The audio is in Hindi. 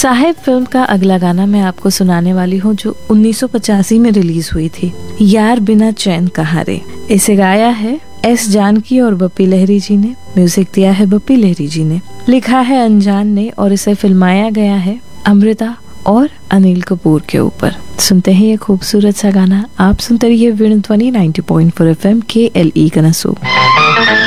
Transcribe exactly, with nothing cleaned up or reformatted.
साहिब फिल्म का अगला गाना मैं आपको सुनाने वाली हूँ, जो उन्नीस सौ पचासी में रिलीज हुई थी। यार बिना चैन कहाँ रे। इसे गाया है एस जानकी और बप्पी लहरी जी ने, म्यूजिक दिया है बप्पी लहरी जी ने, लिखा है अनजान ने और इसे फिल्माया गया है अमृता और अनिल कपूर के ऊपर। सुनते हैं ये खूबसूरत सा गाना। आप सुनते रहिए वीणु ध्वनि नब्बे पॉइंट चार एफ एम के एल ई कनसू।